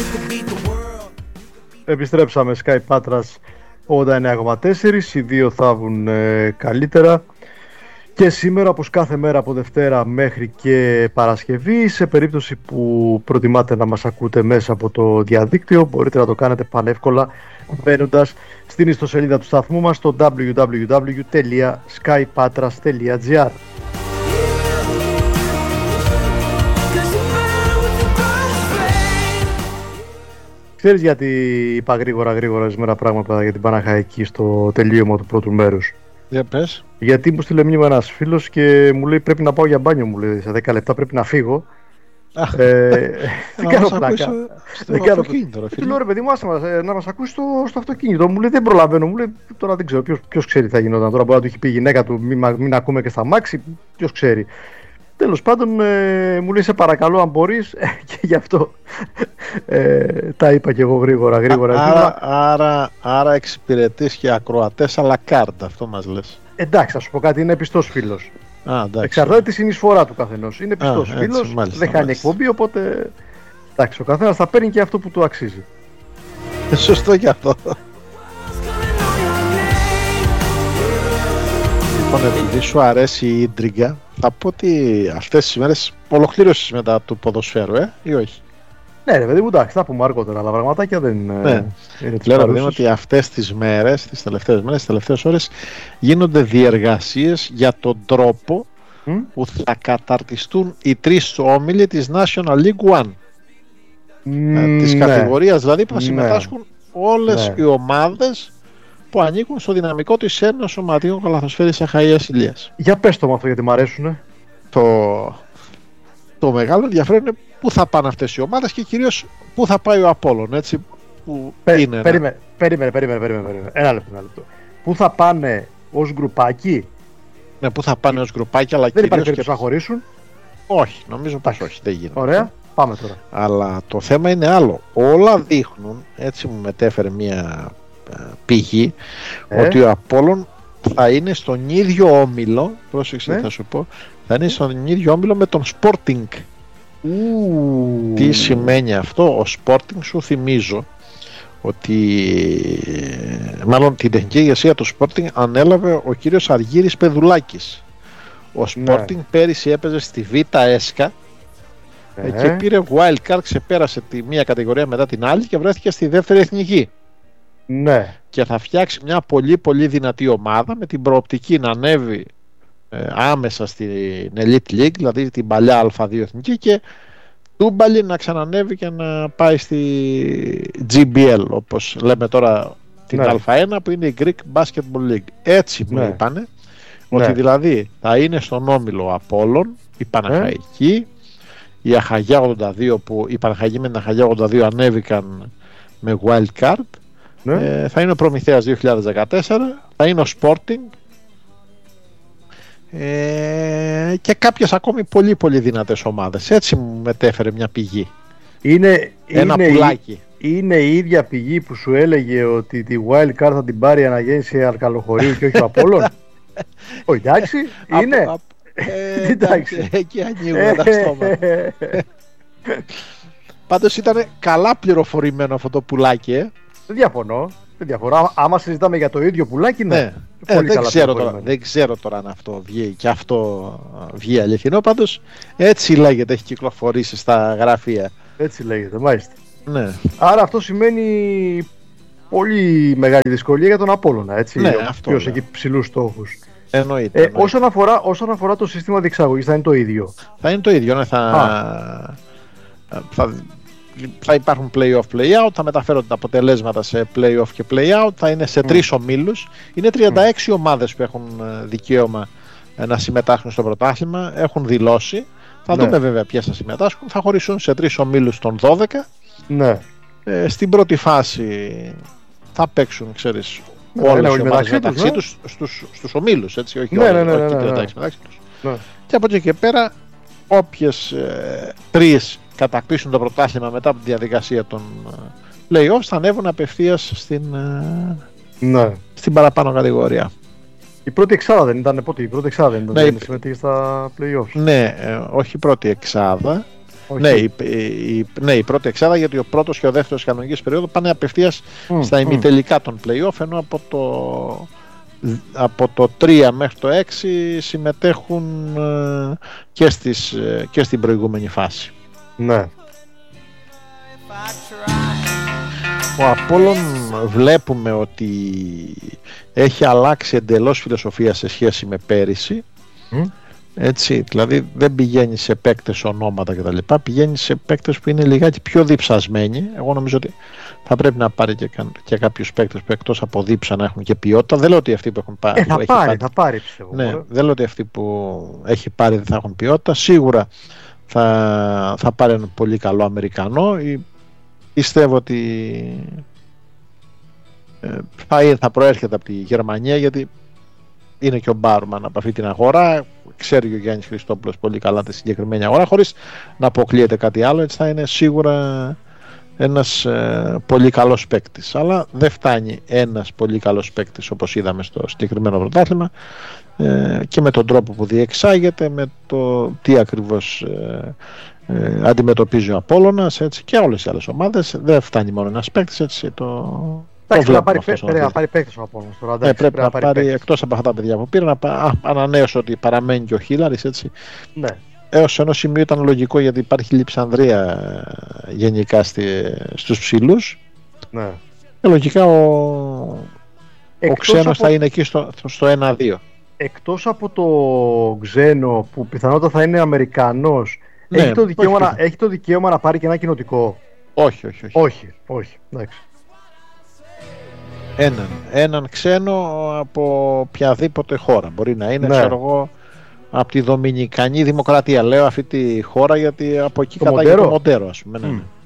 Επιστρέψαμε Sky Patras 89,4. Οι δύο θα βγουν καλύτερα. Και σήμερα, όπως κάθε μέρα από Δευτέρα μέχρι και Παρασκευή, σε περίπτωση που προτιμάτε να μας ακούτε μέσα από το διαδίκτυο, μπορείτε να το κάνετε πανεύκολα μπαίνοντας στην ιστοσελίδα του σταθμού μας στο www.skypatras.gr. Ξέρεις γιατί είπα γρήγορα σήμερα πράγματα για την Παναχαϊκή στο τελείωμα του πρώτου μέρους? Για πες. Γιατί μου στείλε μήνυμα ένας φίλος και μου λέει πρέπει να πάω για μπάνιο, μου λέει σε 10 λεπτά πρέπει να φύγω. Δεν κάνω πλάκα. Δεν κάνω πλάκα. Του λέω ρε παιδί μου, να μας ακούσει στο αυτοκίνητο. Μου λέει δεν προλαβαίνω, μου λέει τώρα δεν ξέρω ποιος ξέρει τι θα γινόταν. Τώρα μπορεί να του έχει πει η γυναίκα του μην ακούμε και στα μάξι, ποιος ξέρει. Τέλος πάντων μου λέει σε παρακαλώ αν μπορείς και γι' αυτό τα είπα και εγώ γρήγορα. Άρα εξυπηρετείς και ακροατές à la carte, αυτό μας λες? Εντάξει, θα σου πω κάτι, είναι πιστός φίλος. Εξαρτάται τη συνεισφορά του καθενός. Είναι πιστός φίλος, δεν χάνει εκπομπή, οπότε εντάξει, ο καθένας θα παίρνει και αυτό που του αξίζει. Σωστό και αυτό. Λοιπόν, επειδή σου αρέσει η ίντριγκα, θα πω ότι αυτές τις μέρες ολοκλήρωσες μετά του ποδοσφαίρου, ή όχι? Ναι, ρε παιδί μου, εντάξει, θα πούμε αργότερα, αλλά πραγματάκια δεν είναι. Λέω δηλαδή ότι αυτές τις μέρες, τις τελευταίες ώρες, γίνονται διεργασίες για τον τρόπο που θα καταρτιστούν οι τρεις όμιλοι της National League One. Της κατηγορίας δηλαδή που θα συμμετάσχουν όλες οι ομάδες που ανήκουν στο δυναμικό της Ένωσης Σωματείων Καλαθοσφαίρισης Αχαΐας Ηλίας. Για πες το με αυτό γιατί μ' αρέσουνε. Το μεγάλο ενδιαφέρον είναι πού θα πάνε αυτές οι ομάδες και κυρίως πού θα πάει ο Απόλλων, έτσι, που είναι. Περίμενε. Ένα λεπτό. Πού θα πάνε ως γκρουπάκι? Ναι, πού θα πάνε ως γκρουπάκι, αλλά δεν υπάρχει περίπτωση να χωρίσουν. Όχι, νομίζω πως όχι, δεν γίνεται. Ωραία, πάμε τώρα. Αλλά το θέμα είναι άλλο. Όλα δείχνουν, έτσι μου μετέφερε μια πηγή, ότι ο Απόλλων θα είναι στον ίδιο όμιλο, πρόσεξε θα σου πω, θα είναι στον ίδιο όμιλο με τον Sporting. Τι σημαίνει αυτό? Ο Sporting, σου θυμίζω ότι μάλλον την τεχνική ηγεσία του Sporting ανέλαβε ο κύριος Αργύρης Πεδουλάκης. Ο Sporting πέρυσι έπαιζε στη Β' ΕΣΚΑ και πήρε wildcard, ξεπέρασε τη μία κατηγορία μετά την άλλη και βρέθηκε στη δεύτερη εθνική. Και θα φτιάξει μια πολύ πολύ δυνατή ομάδα με την προοπτική να ανέβει άμεσα στην Elite League, δηλαδή την παλιά Α2 εθνική, και τούμπαλι να ξανανέβει και να πάει στη GBL, όπως λέμε τώρα την Α1, που είναι η Greek Basketball League. Έτσι μου είπανε ότι δηλαδή θα είναι στον όμιλο Απόλλων, η Παναχαϊκή, η Αχαγιά 82, που η Παναχαϊκή με την Αχαγιά 82 ανέβηκαν με wild card, θα είναι ο Προμηθέας 2014, θα είναι ο Sporting και κάποιες ακόμη πολύ πολύ δυνατές ομάδες. Έτσι μου μετέφερε μια πηγή. Ένα πουλάκι. Είναι η ίδια πηγή που σου έλεγε ότι τη wild card θα την πάρει η Αναγέννηση Αρκαλοχωρίου και όχι ο Απόλλων? Όχι, εντάξει, είναι. Εντάξει, εκεί ανοίγουμε τα στόματα. Πάντως ήταν καλά πληροφορημένο αυτό το πουλάκι. Δεν διαφωνώ. Άμα συζητάμε για το ίδιο πουλάκι, ναι. Δεν ξέρω τώρα αν αυτό βγει και αυτό βγει αληθινό. Πάντως έτσι λέγεται, έχει κυκλοφορήσει στα γραφεία. Έτσι λέγεται, μάλιστα. Ναι. Άρα αυτό σημαίνει πολύ μεγάλη δυσκολία για τον Απόλλωνα, έτσι. Ναι, ποιος έχει ψηλούς στόχους. Εννοείται. Όσον αφορά το σύστημα διεξαγωγής, θα είναι το ίδιο? Θα είναι το ίδιο, ναι. Θα υπάρχουν play-off, θα μεταφέρονται τα αποτελέσματα σε play-off και play-out, θα είναι σε 3 ομίλους. Είναι 36 ομάδες που έχουν δικαίωμα να συμμετάσχουν στο πρωτάθλημα, έχουν δηλώσει. Θα δούμε βέβαια ποιες θα συμμετάσχουν. Θα χωριστούν σε 3 ομίλους των 12. Στην πρώτη φάση θα παίξουν, ξέρεις, όλες οι ομάδες μεταξύ τους στους ομίλους, έτσι, όχι όλες μεταξύ τους. Και από εκεί και πέρα, όποιες 3 κατακτήσουν το πρωτάθλημα μετά από τη διαδικασία των play-offs θα ανέβουν απευθείας στην παραπάνω κατηγορία. Η πρώτη εξάδα δεν ήταν? Πότε η πρώτη εξάδα δεν ήταν? Δεν συμμετείχε στα play-offs? Ναι, όχι η πρώτη εξάδα. Ναι, η πρώτη εξάδα, γιατί ο πρώτος και ο δεύτερος κανονικής περίοδο πάνε απευθείας στα ημιτελικά των play-off, ενώ από το 3 μέχρι το 6 συμμετέχουν και στην προηγούμενη φάση. Ναι. Ο Απόλλων βλέπουμε ότι έχει αλλάξει εντελώς φιλοσοφία σε σχέση με πέρυσι. Έτσι, δηλαδή δεν πηγαίνει σε παίκτες ονόματα κτλ. Πηγαίνει σε παίκτες που είναι λιγάκι πιο διψασμένοι. Εγώ νομίζω ότι θα πρέπει να πάρει και κάποιους παίκτες που εκτός από δίψα να έχουν και ποιότητα. Δεν λέω ότι αυτοί που έχουν πάρει. Θα πάρει πιστεύω. Ναι, δεν λέω ότι αυτοί που έχει πάρει δεν θα έχουν ποιότητα. Σίγουρα θα πάρει ένα πολύ καλό Αμερικανό. Πιστεύω ότι θα προέρχεται από τη Γερμανία, γιατί είναι και ο Μπάρουμαν από αυτή την αγορά. Ξέρει ο Γιάννης Χριστόπουλος πολύ καλά τη συγκεκριμένη αγορά, χωρίς να αποκλείεται κάτι άλλο. Έτσι θα είναι σίγουρα ένας πολύ καλός παίκτης. Αλλά δεν φτάνει ένας πολύ καλός παίκτης, όπως είδαμε στο συγκεκριμένο πρωτάθλημα, και με τον τρόπο που διεξάγεται, με το τι ακριβώς αντιμετωπίζει ο Απόλλωνας, έτσι, και όλες οι άλλες ομάδες. Δεν φτάνει μόνο ένας παίκτης, έτσι πρέπει να πάρει παίκτες ο Απόλλωνας τώρα. Πρέπει να πάρει εκτός από αυτά τα παιδιά που πήρε, να ανανέωσε ότι παραμένει και ο Χίλαρης, έτσι. Ναι. Έως ενός σημείου ήταν λογικό, γιατί υπάρχει λειψανδρία γενικά στους ψηλούς. Ναι. Και λογικά ο ξένος θα είναι εκεί στο 1-2. Εκτός από το ξένο που πιθανότατα θα είναι Αμερικανός, ναι, έχει το δικαίωμα να πάρει και ένα κοινοτικό? Όχι. Εντάξει. Έναν ξένο από οποιαδήποτε χώρα. Μπορεί να είναι, ξέρω εγώ, από τη Δομινικανή Δημοκρατία. Λέω αυτή τη χώρα γιατί από εκεί κατάγεται το Μοντέρο, ας πούμε. Ναι.